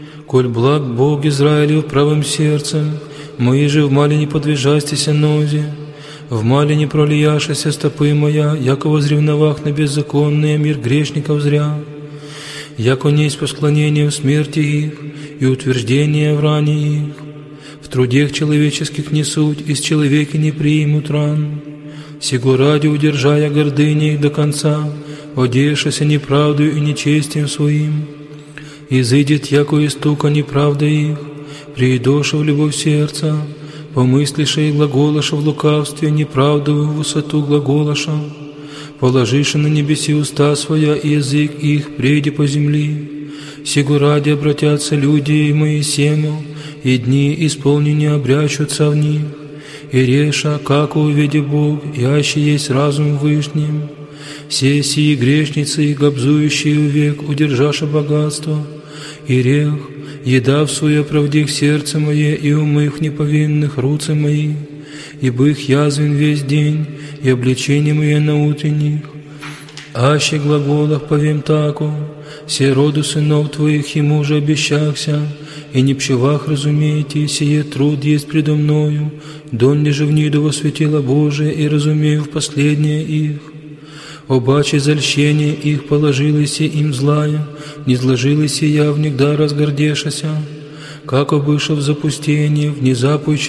Коль благ Бог Израилев правым сердцем, мои же в мале не подвижастися нози, в мале не пролияшася стопы моя, яко возревновах на беззаконный мир грешников зря, яко несть по склонениям смерти их и утверждение в ране их. В трудех человеческих не суть, из человека не примут ран. Сего ради, удержая гордыни их до конца, одеявшися неправдою и нечестием своим, изыдет, яко истука неправда их, приидоша в любовь сердца, помыслиша и глаголаша в лукавстве, неправдовую высоту глаголаша, положиша на небеси уста своя и язык их прежде по земли. Сего ради обратятся люди и мои сему, и дни исполнения обрящутся в них, и реша, как увидя Бог, яще есть разум вышним. Все сии грешницы и гобзующие век, удержаша богатство, и рех, едав свое правдих сердце мое, и умых неповинных руцы мои, ибо их язвен весь день, и обличение мое на утренних. Аще глаголах повем таку, все роду сынов твоих ему же обещахся, и не пчевах разумейте, сие труд есть предо мною, донне же в ниду во светило Божие, и разумею в последнее их. Обаче зальщение их положилось им злая, не зложилось я внегда разгордешася, как обыша в запустение, внезапуючи